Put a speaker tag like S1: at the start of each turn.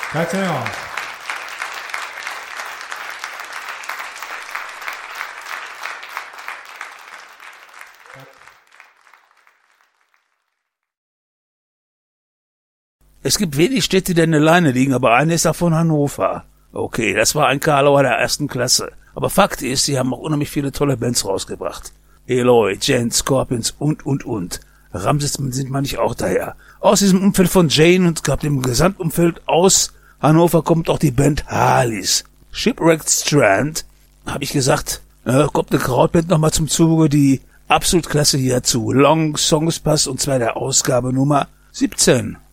S1: Tack ska ni ha.
S2: Es gibt wenig Städte, die alleine liegen, aber eine ist davon Hannover. Okay, das war ein Karlauer der ersten Klasse. Aber Fakt ist, sie haben auch unheimlich viele tolle Bands rausgebracht. Eloy, Gent, Scorpions und. Ramses sind manchmal auch daher. Aus diesem Umfeld von Jane und gab dem Gesamtumfeld aus Hannover kommt auch die Band Harleys. Shipwrecked Strand, habe ich gesagt, kommt eine Krautband nochmal zum Zuge, die absolut klasse hierzu. Long Songs passt und zwar der Ausgabe Nummer 17.